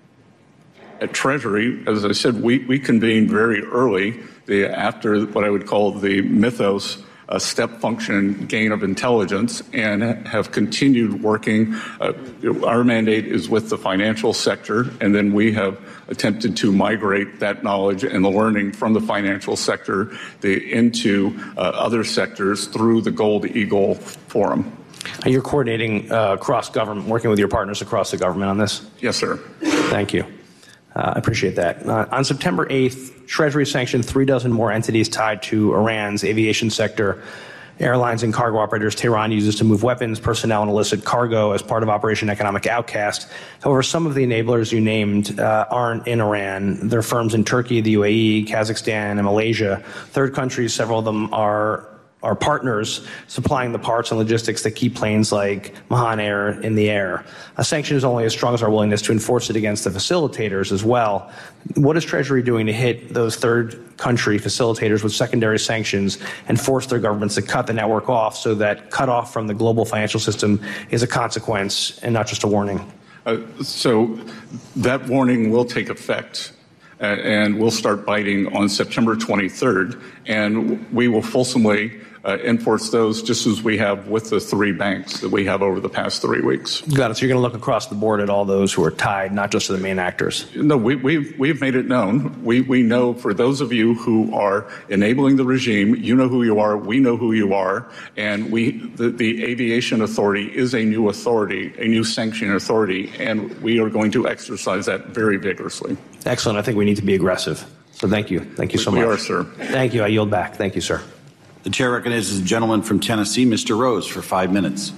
at Treasury, as I said, we, we convened very early the, after what I would call the mythos uh, step function gain of intelligence, and have continued working. Uh, our mandate is with the financial sector, and then we have attempted to migrate that knowledge and the learning from the financial sector the, into uh, other sectors through the Gold Eagle Forum. You're coordinating uh, across government, working with your partners across the government on this? Yes, sir. Thank you. Uh, I appreciate that. Uh, on September eighth, Treasury sanctioned three dozen more entities tied to Iran's aviation sector. Airlines and cargo operators Tehran uses to move weapons, personnel, and illicit cargo as part of Operation Economic Outcast. However, some of the enablers you named uh, aren't in Iran. They're firms in Turkey, the U A E, Kazakhstan, and Malaysia. Third countries, several of them are are partners supplying the parts and logistics that keep planes like Mahan Air in the air. A sanction is only as strong as our willingness to enforce it against the facilitators as well. What is Treasury doing to hit those third country facilitators with secondary sanctions and force their governments to cut the network off so that cut off from the global financial system is a consequence and not just a warning? Uh, so that warning will take effect. Uh, and we'll start biting on September twenty-third, and we will fulsomely uh, enforce those just as we have with the three banks that we have over the past three weeks. Got it. So you're going to look across the board at all those who are tied, not just to the main actors? No, we, we've, we've made it known. We, we know for those of you who are enabling the regime, you know who you are, we know who you are, and we the, the Aviation Authority is a new authority, a new sanctioning authority, and we are going to exercise that very vigorously. Excellent. I think we need to be aggressive. So thank you. Thank you so much. We are, sir. Thank you. I yield back. Thank you, sir. The chair recognizes the gentleman from Tennessee, Mister Rose, for five minutes.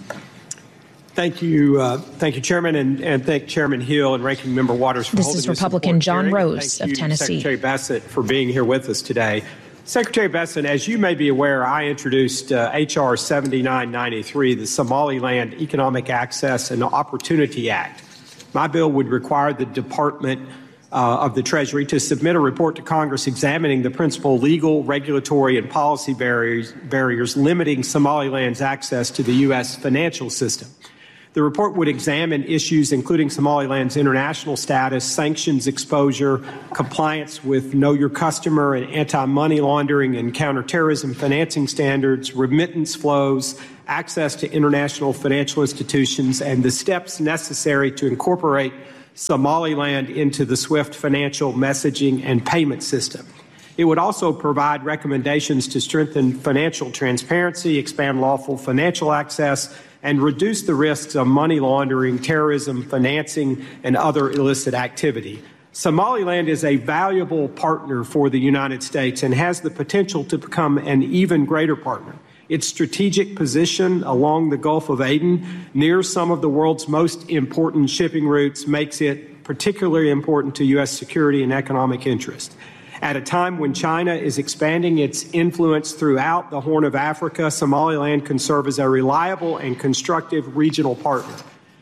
Thank you, uh, thank you, Chairman, and, and thank Chairman Hill and Ranking Member Waters for this holding is this Republican John hearing. Rose thank of you, Tennessee. Secretary Bassett, for being here with us today. Secretary Bessent, as you may be aware, I introduced uh, H R seventy-nine ninety-three, the Somaliland Economic Access and Opportunity Act. My bill would require the Department uh, of the Treasury to submit a report to Congress examining the principal legal, regulatory, and policy barriers, barriers limiting Somaliland's access to the U S financial system. The report would examine issues including Somaliland's international status, sanctions exposure, compliance with Know Your Customer and anti-money laundering and counterterrorism financing standards, remittance flows, access to international financial institutions, and the steps necessary to incorporate Somaliland into the SWIFT financial messaging and payment system. It would also provide recommendations to strengthen financial transparency, expand lawful financial access, and reduce the risks of money laundering, terrorism, financing, and other illicit activity. Somaliland is a valuable partner for the United States and has the potential to become an even greater partner. Its strategic position along the Gulf of Aden, near some of the world's most important shipping routes, makes it particularly important to U S security and economic interest. At a time when China is expanding its influence throughout the Horn of Africa, Somaliland can serve as a reliable and constructive regional partner.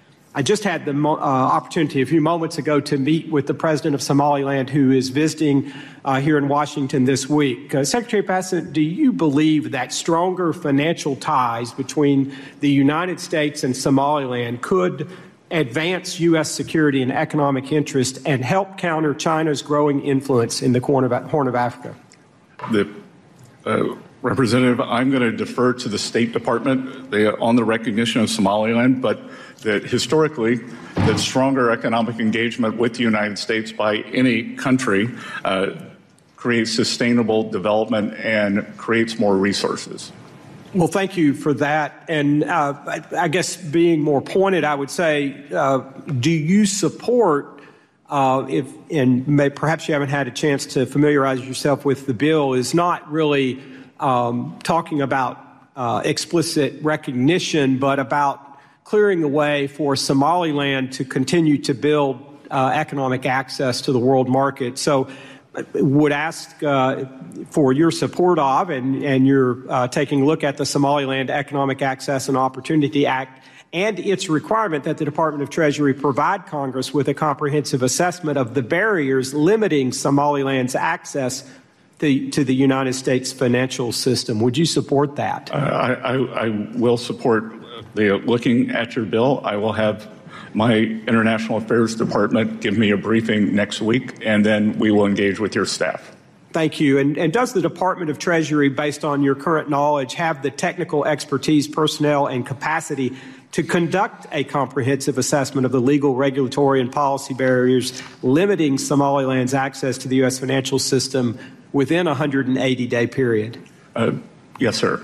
I just had the uh, opportunity a few moments ago to meet with the president of Somaliland, who is visiting uh, here in Washington this week. Uh, Secretary Bessent, do you believe that stronger financial ties between the United States and Somaliland could advance U S security and economic interest and help counter China's growing influence in the Horn of, Horn of Africa? The, uh, Representative, I'm going to defer to the State Department they, on the recognition of Somaliland, but that historically, that stronger economic engagement with the United States by any country uh, creates sustainable development and creates more resources. Well, thank you for that. And uh, I, I guess being more pointed, I would say, uh, do you support, uh, if, and may, perhaps you haven't had a chance to familiarize yourself with the bill, is not really um, talking about uh, explicit recognition, but about clearing the way for Somaliland to continue to build uh, economic access to the world market. So would ask uh, for your support of, and, and you're uh, taking a look at the Somaliland Economic Access and Opportunity Act and its requirement that the Department of Treasury provide Congress with a comprehensive assessment of the barriers limiting Somaliland's access to, to the United States financial system. Would you support that? Uh, I, I, I will support the looking at your bill. I will have my International Affairs Department give me a briefing next week, and then we will engage with your staff. Thank you. And, and does the Department of Treasury, based on your current knowledge, have the technical expertise, personnel, and capacity to conduct a comprehensive assessment of the legal, regulatory, and policy barriers limiting Somaliland's access to the U S financial system within a one hundred eighty day period? Uh, yes, sir.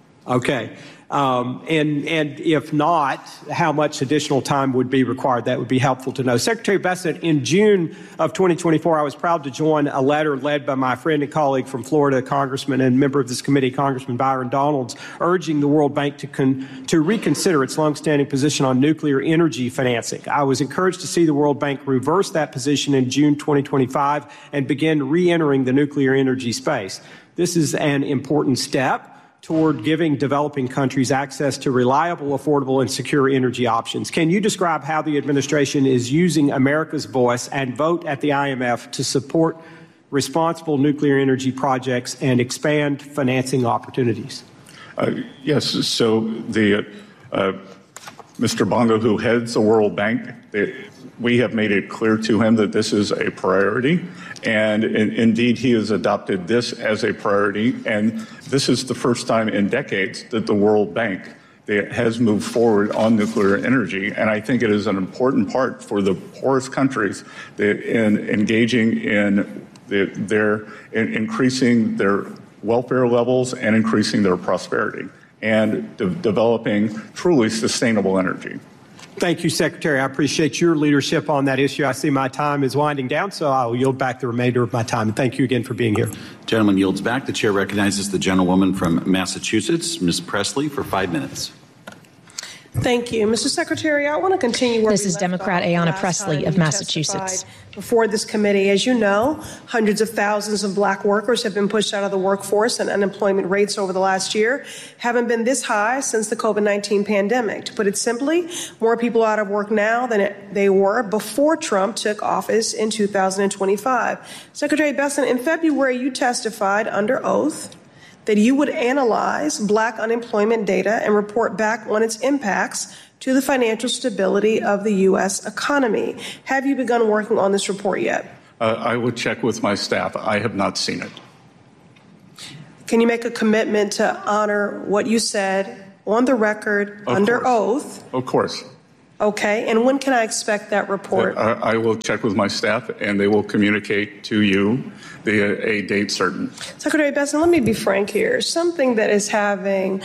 Okay. Um, and, and if not, how much additional time would be required? That would be helpful to know. Secretary Bessent, in June of twenty twenty-four, I was proud to join a letter led by my friend and colleague from Florida, Congressman and member of this committee, Congressman Byron Donalds, urging the World Bank to, con- to reconsider its longstanding position on nuclear energy financing. I was encouraged to see the World Bank reverse that position in June twenty twenty-five and begin re-entering the nuclear energy space. This is an important step toward giving developing countries access to reliable, affordable, and secure energy options. Can you describe how the administration is using America's voice and vote at the I M F to support responsible nuclear energy projects and expand financing opportunities? Uh, yes, so the uh, Mister Bongo, who heads the World Bank, they, we have made it clear to him that this is a priority, and in, indeed he has adopted this as a priority, and this is the first time in decades that the World Bank has moved forward on nuclear energy, and I think it is an important part for the poorest countries in engaging in the, their in increasing their welfare levels and increasing their prosperity and de- developing truly sustainable energy. Thank you, Secretary. I appreciate your leadership on that issue. I see my time is winding down, so I'll yield back the remainder of my time. And thank you again for being here. Gentleman yields back. The chair recognizes the gentlewoman from Massachusetts, Miz Presley, for five minutes. Thank you. Mister Secretary, I want to continue where This we is left Democrat off Ayanna last Pressley time of you Massachusetts. testified before this committee. As you know, hundreds of thousands of black workers have been pushed out of the workforce, and unemployment rates over the last year haven't been this high since the COVID nineteen pandemic. To put it simply, more people are out of work now than they were before Trump took office in two thousand twenty-five. Secretary Bessent, in February, you testified under oath that you would analyze black unemployment data and report back on its impacts to the financial stability of the U S economy. Have you begun working on this report yet? Uh, I would check with my staff. I have not seen it. Can you make a commitment to honor what you said on the record Of under course. oath? Of course. Okay. And when can I expect that report? Uh, I will check with my staff, and they will communicate to you the, a date certain. Secretary Bessent, let me be frank here. Something that is having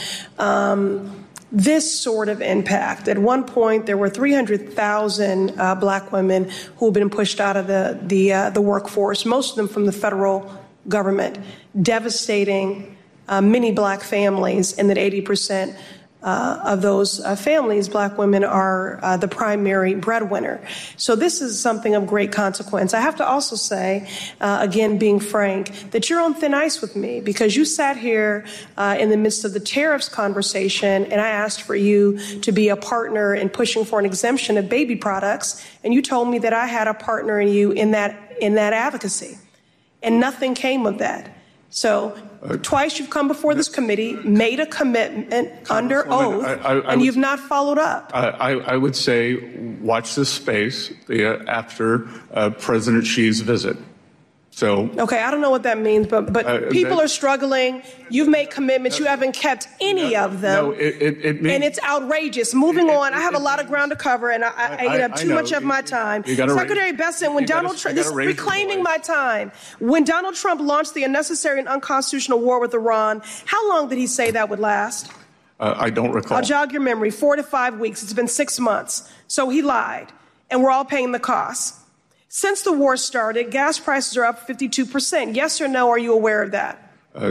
um, this sort of impact. At one point, there were three hundred thousand uh, black women who have been pushed out of the the, uh, the workforce, most of them from the federal government, devastating uh, many black families, and that eighty percent Uh, of those uh, families, black women are uh, the primary breadwinner. So this is something of great consequence. I have to also say, uh, again, being frank, that you're on thin ice with me because you sat here uh, in the midst of the tariffs conversation, and I asked for you to be a partner in pushing for an exemption of baby products, and you told me that I had a partner in you in that in that advocacy, and nothing came of that. So uh, twice you've come before this committee, made a commitment under oath, I, I, I and would, you've not followed up. I, I would say watch this space uh, after uh, President Xi's visit. So, okay, I don't know what that means, but but uh, people that, are struggling. You've made commitments. You haven't kept any no, of them. No, it, it, it means, and it's outrageous. Moving it, on, it, I have it, a lot of ground to cover, and I, I, I eat up too much of my time. You, you Secretary raise, Bessent, when Donald gotta, Trump, this is reclaiming my time. When Donald Trump launched the unnecessary and unconstitutional war with Iran, how long did he say that would last? Uh, I don't recall. I'll jog your memory. Four to five weeks. It's been six months. So he lied, and we're all paying the cost. Since the war started, gas prices are up fifty-two percent. Yes or no, are you aware of that? Uh,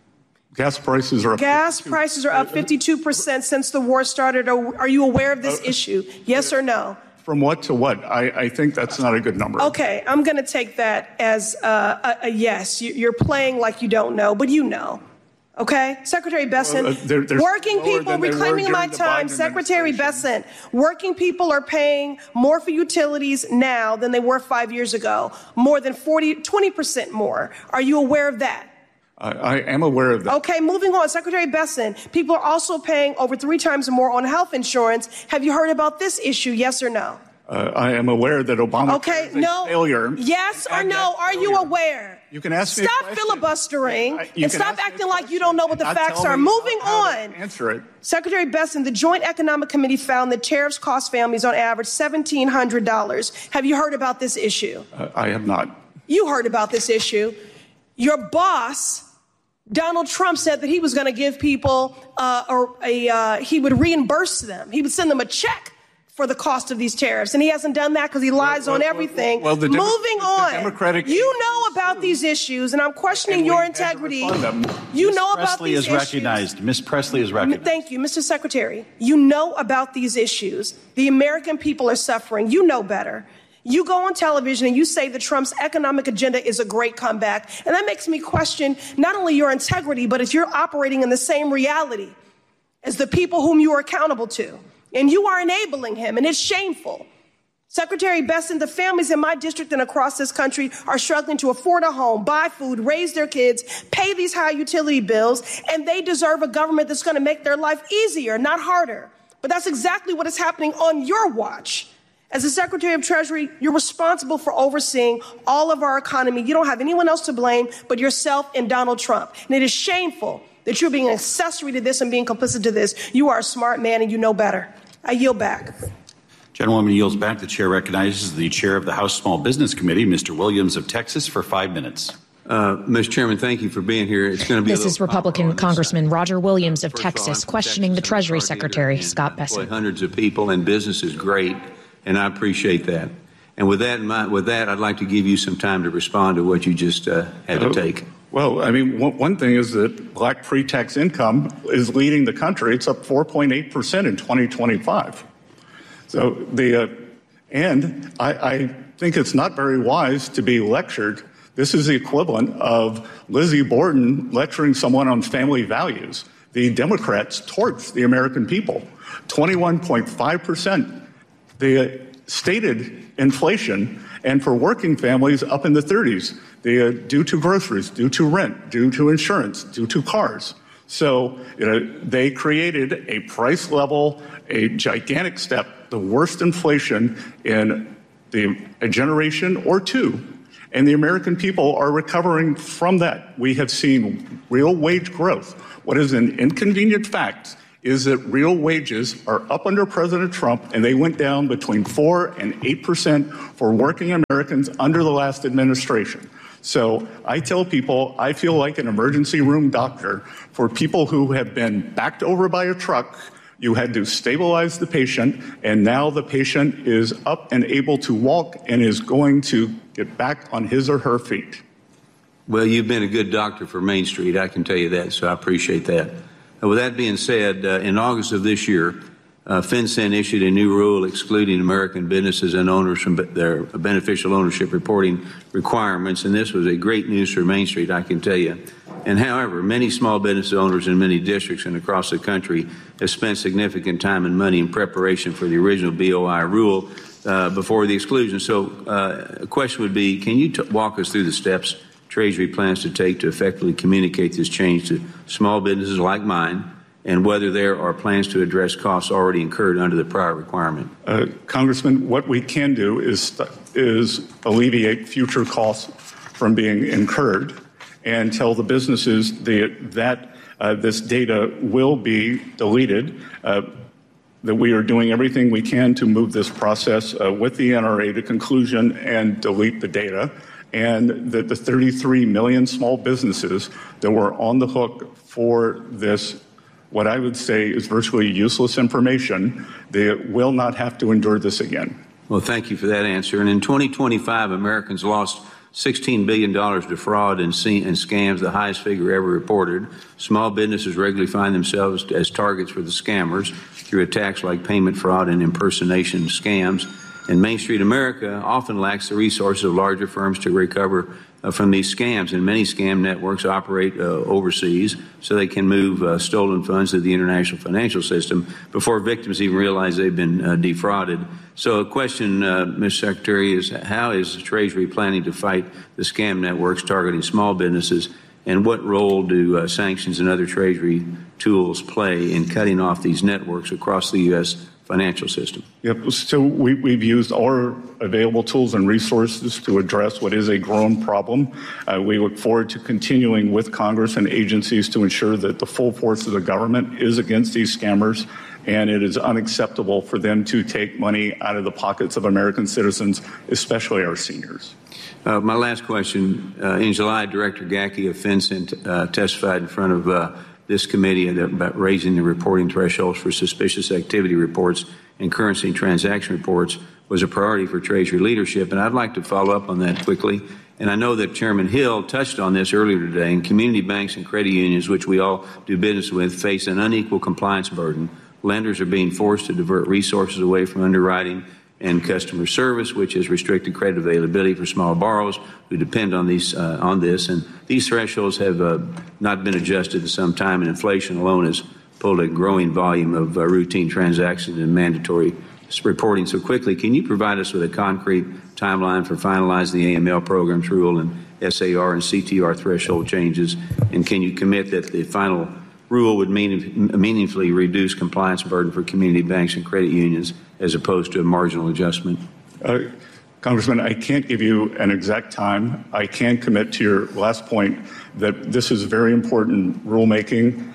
gas prices are up. Gas prices are up fifty-two percent since the war started. Are you aware of this uh, issue? Yes or no? From what to what? I, I think that's not a good number. Okay, I'm going to take that as uh, a, a yes. You're playing like you don't know, but you know. Okay? Secretary Bessent, well, uh, they're, working people, reclaiming my time, Secretary Bessent, working people are paying more for utilities now than they were five years ago, more than forty, twenty percent more. Are you aware of that? I, I am aware of that. Okay, moving on. Secretary Bessent, people are also paying over three times more on health insurance. Have you heard about this issue, yes or no? Uh, I am aware that Obama okay, is a no, failure. Yes or no? Are you aware? You can ask me. Stop filibustering I, and stop acting like you don't know what the facts are. Moving on. Answer it. Secretary Bessent, the Joint Economic Committee found that tariffs cost families on average one thousand seven hundred dollars. Have you heard about this issue? Uh, I have not. You heard about this issue. Your boss, Donald Trump, said that he was going to give people uh, or a uh, he would reimburse them. He would send them a check for the cost of these tariffs, and he hasn't done that because he lies well, on well, everything. Well, the Moving the on, Democratic you know about these issues, and I'm questioning and your integrity. You Miz know Presley about these is issues. recognized. Miz Presley is recognized. Thank you, Mister Secretary. You know about these issues. The American people are suffering. You know better. You go on television and you say that Trump's economic agenda is a great comeback, and that makes me question not only your integrity, but if you're operating in the same reality as the people whom you are accountable to. And you are enabling him, and it's shameful. Secretary Bessent, the families in my district and across this country are struggling to afford a home, buy food, raise their kids, pay these high utility bills, and they deserve a government that's going to make their life easier, not harder. But that's exactly what is happening on your watch. As the Secretary of Treasury, you're responsible for overseeing all of our economy. You don't have anyone else to blame but yourself and Donald Trump. And it is shameful that you're being an accessory to this and being complicit to this. You are a smart man and you know better. I yield back. Gentlewoman yields back. The chair recognizes the chair of the House Small Business Committee, Mister Williams of Texas, for five minutes. Uh, Mister Chairman, thank you for being here. It's going to be this is Republican Congressman Roger Williams of Texas questioning the Treasury Secretary, Scott Bessent. Hundreds of people and business is great, and I appreciate that. And with that, in mind, with that, I'd like to give you some time to respond to what you just uh, had to take. Well, I mean, one, one thing is that black pre-tax income is leading the country. It's up four point eight percent in twenty twenty-five. So the uh, and I, I think it's not very wise to be lectured. This is the equivalent of Lizzie Borden lecturing someone on family values. The Democrats torch the American people. twenty-one point five percent. The stated inflation, and for working families up in the thirties, the, uh, due to groceries, due to rent, due to insurance, due to cars. So you know, they created a price level, a gigantic step, the worst inflation in the, a generation or two. And the American people are recovering from that. We have seen real wage growth. What is an inconvenient fact is that real wages are up under President Trump, and they went down between four and eight percent for working Americans under the last administration. So I tell people I feel like an emergency room doctor for people who have been backed over by a truck. You had to stabilize the patient, and now the patient is up and able to walk and is going to get back on his or her feet. Well, you've been a good doctor for Main Street, I can tell you that, so I appreciate that. With that being said, uh, in August of this year, uh, FinCEN issued a new rule excluding American businesses and owners from their beneficial ownership reporting requirements, and this was a great news for Main Street, I can tell you. And however, many small business owners in many districts and across the country have spent significant time and money in preparation for the original B O I rule uh, before the exclusion. So uh, a question would be, can you t- walk us through the steps Treasury plans to take to effectively communicate this change to small businesses like mine, and whether there are plans to address costs already incurred under the prior requirement? Uh, Congressman, what we can do is, is alleviate future costs from being incurred and tell the businesses the, that uh, this data will be deleted, uh, that we are doing everything we can to move this process uh, with the N R A to conclusion and delete the data, and that the thirty-three million small businesses that were on the hook for this, what I would say is virtually useless information, they will not have to endure this again. Well, thank you for that answer. And in twenty twenty-five, Americans lost sixteen billion dollars to fraud and, and scams, the highest figure ever reported. Small businesses regularly find themselves as targets for the scammers through attacks like payment fraud and impersonation scams. And Main Street America often lacks the resources of larger firms to recover uh, from these scams. And many scam networks operate uh, overseas so they can move uh, stolen funds to the international financial system before victims even realize they've been uh, defrauded. So a question, uh, Mister Secretary, is how is the Treasury planning to fight the scam networks targeting small businesses, and what role do uh, sanctions and other Treasury tools play in cutting off these networks across the U S financial system? Yep. So we, we've used our available tools and resources to address what is a growing problem. Uh, we look forward to continuing with Congress and agencies to ensure that the full force of the government is against these scammers, and it is unacceptable for them to take money out of the pockets of American citizens, especially our seniors. Uh, my last question. Uh, in July, Director Gacke of FinCEN uh, testified in front of uh, this committee about raising the reporting thresholds for suspicious activity reports and currency and transaction reports was a priority for Treasury leadership, and I'd like to follow up on that quickly. And I know that Chairman Hill touched on this earlier today, and community banks and credit unions, which we all do business with, face an unequal compliance burden. Lenders are being forced to divert resources away from underwriting and customer service, which has restricted credit availability for small borrowers who depend on these uh, on this. And these thresholds have uh, not been adjusted in some time, and inflation alone has pulled a growing volume of uh, routine transactions and mandatory reporting so quickly. Can you provide us with a concrete timeline for finalizing the A M L programs rule and S A R and C T R threshold changes? And can you commit that the final rule would mean, meaningfully reduce compliance burden for community banks and credit unions as opposed to a marginal adjustment? Uh, Congressman, I can't give you an exact time. I can commit to your last point that this is very important rulemaking,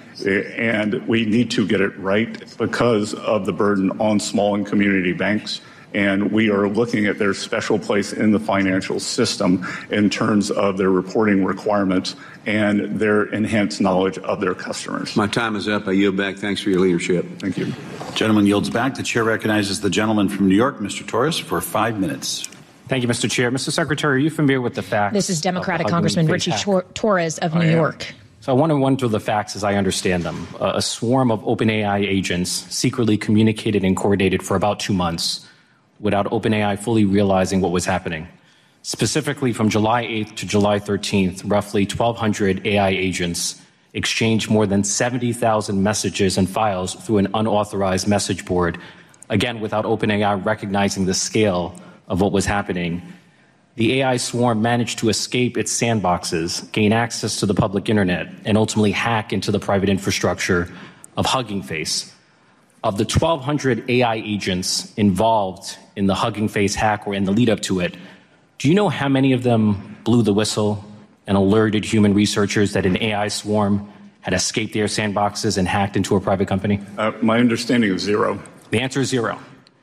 and we need to get it right because of the burden on small and community banks. And we are looking at their special place in the financial system in terms of their reporting requirements and their enhanced knowledge of their customers. My time is up. I yield back. Thanks for your leadership. Thank you. Gentleman yields back. The chair recognizes the gentleman from New York, Mister Torres, for five minutes. Thank you, Mister Chair. Mister Secretary, are you familiar with the facts? This is Democratic Congressman Richie Tor- Torres of New York. So I want to run through the facts as I understand them. Uh, a swarm of OpenAI agents secretly communicated and coordinated for about two months without OpenAI fully realizing what was happening. Specifically, from July eighth to July thirteenth, roughly twelve hundred A I agents exchanged more than seventy thousand messages and files through an unauthorized message board, again, without OpenAI recognizing the scale of what was happening. The A I swarm managed to escape its sandboxes, gain access to the public internet, and ultimately hack into the private infrastructure of Hugging Face. Of the twelve hundred A I agents involved in the Hugging Face hack or in the lead up to it, do you know how many of them blew the whistle and alerted human researchers that an A I swarm had escaped their sandboxes and hacked into a private company? Uh, my understanding is zero. The answer is zero.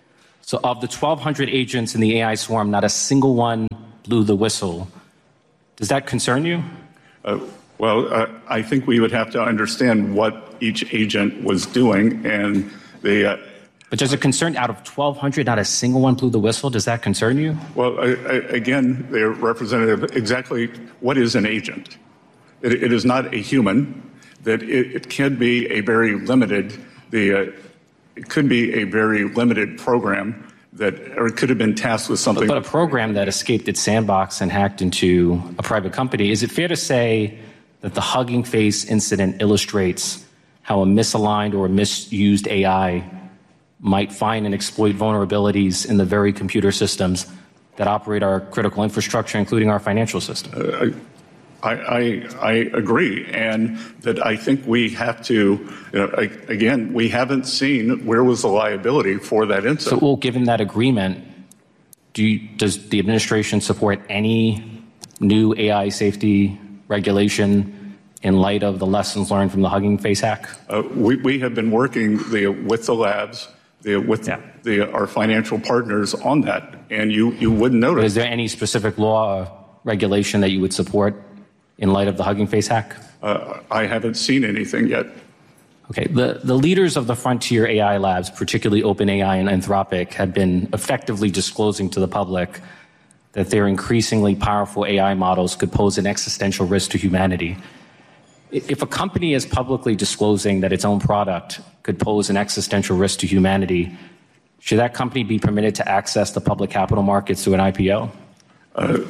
So of the twelve hundred agents in the A I swarm, not a single one blew the whistle. Does that concern you? Uh, well, uh, I think we would have to understand what each agent was doing and the... Uh, but does it concern, out of twelve hundred, not a single one blew the whistle? Does that concern you? Well, I, I, again, they're representative exactly what is an agent. It, it is not a human, that it, it can be a very limited, the, uh, it could be a very limited program that, or it could have been tasked with something. But, but a program that escaped its sandbox and hacked into a private company, is it fair to say that the Hugging Face incident illustrates how a misaligned or misused A I might find and exploit vulnerabilities in the very computer systems that operate our critical infrastructure, including our financial system? Uh, I, I, I agree, and that I think we have to, you know, again, we haven't seen where was the liability for that incident. So, well, given that agreement, do you, does the administration support any new A I safety regulation in light of the lessons learned from the Hugging Face hack? Uh, we, we have been working the, with the labs, the, with yeah. the, our financial partners on that, and you, you wouldn't notice. But is there any specific law or regulation that you would support in light of the Hugging Face hack? Uh, I haven't seen anything yet. Okay. The, the leaders of the frontier A I labs, particularly OpenAI and Anthropic, have been effectively disclosing to the public that their increasingly powerful A I models could pose an existential risk to humanity. If a company is publicly disclosing that its own product could pose an existential risk to humanity, should that company be permitted to access the public capital markets through an I P O? Uh,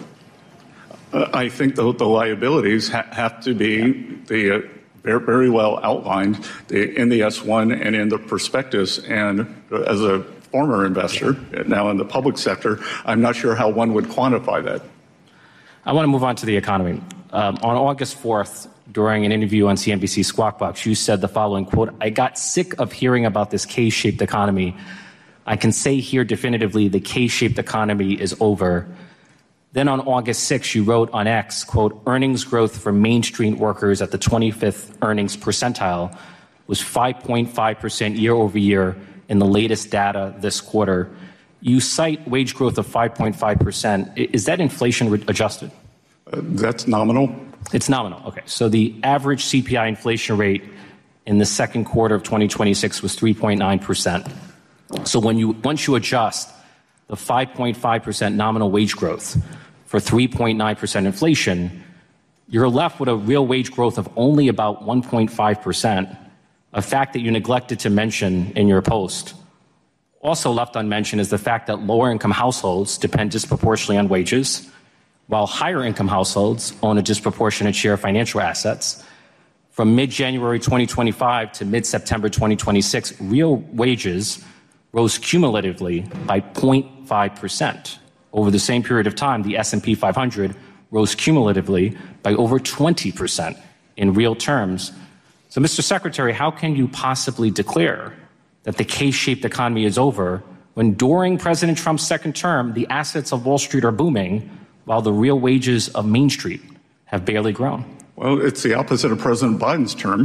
I think the, the liabilities ha- have to be the, uh, very, very well outlined the, in the S one and in the prospectus. And as a former investor, now in the public sector, I'm not sure how one would quantify that. I want to move on to the economy. Um, on August fourth, during an interview on C N B C Squawk Box, you said the following, quote, "I got sick of hearing about this K-shaped economy. I can say here definitively the K-shaped economy is over." Then on August sixth, you wrote on X, quote, "Earnings growth for Main Street workers at the twenty-fifth earnings percentile was five point five percent year over year in the latest data this quarter." You cite wage growth of five point five percent. Is that inflation adjusted? Uh, that's nominal. It's nominal. Okay. So the average C P I inflation rate in the second quarter of twenty twenty-six was three point nine percent. So when you, once you adjust the five point five percent nominal wage growth for three point nine percent inflation, you're left with a real wage growth of only about one point five percent, a fact that you neglected to mention in your post. Also left unmentioned is the fact that lower income households depend disproportionately on wages, while higher income households own a disproportionate share of financial assets. From mid-January twenty twenty-five to mid-September twenty twenty-six, real wages rose cumulatively by zero point five percent. Over the same period of time, the S and P five hundred rose cumulatively by over twenty percent in real terms. So, Mister Secretary, how can you possibly declare that the K-shaped economy is over when during President Trump's second term, the assets of Wall Street are booming while the real wages of Main Street have barely grown? Well, it's the opposite of President Biden's term,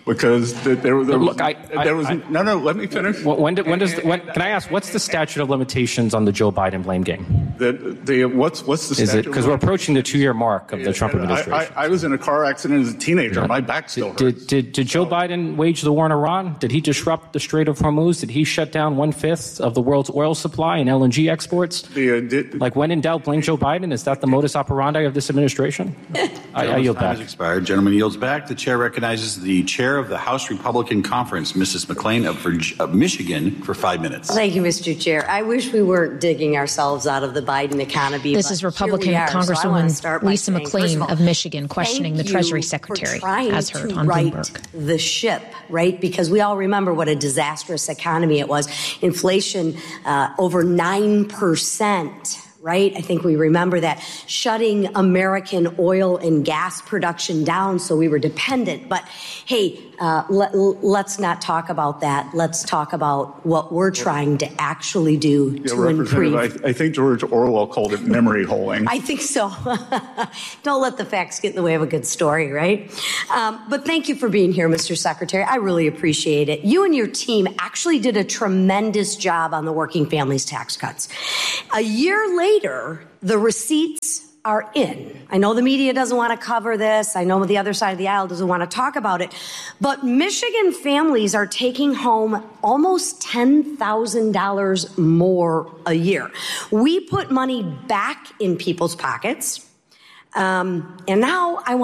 because the, there, there, Look, I, there was I, no, no. Let me finish. When, when does? When, can I ask? What's the statute of limitations on the Joe Biden blame game? The, the what's what's the Is statute? it because we're approaching the two-year mark of the Trump administration? I, I, I was in a car accident as a teenager. My back still hurts. Did, did, did Joe Biden wage the war on Iran? Did he disrupt the Strait of Hormuz? Did he shut down one-fifth of the world's oil supply and L N G exports? The, uh, did, like when in doubt, blame Joe Biden? Is that the modus operandi of this administration? I, I yield back. Expired. Gentleman yields back. The chair recognizes the chair of the House Republican Conference, Missus McClain of, Virg- of Michigan, for five minutes. Thank you, Mister Chair. I wish we weren't digging ourselves out of the Biden economy. This is Republican are, Congresswoman so Lisa saying, McClain all, of Michigan questioning the Treasury Secretary, as heard on right Bloomberg. The ship, right? Because we all remember what a disastrous economy it was. Inflation uh, over nine percent. Right? I think we remember that, shutting American oil and gas production down so we were dependent. But hey, uh, let, let's not talk about that. Let's talk about what we're trying to actually do yeah, to improve. I, I think George Orwell called it memory holing. I think so. Don't let the facts get in the way of a good story, right? Um, but thank you for being here, Mister Secretary. I really appreciate it. You and your team actually did a tremendous job on the working families tax cuts. A year later, Later, the receipts are in. I know the media doesn't want to cover this. I know the other side of the aisle doesn't want to talk about it. But Michigan families are taking home almost ten thousand dollars more a year. We put money back in people's pockets. Um, and now I want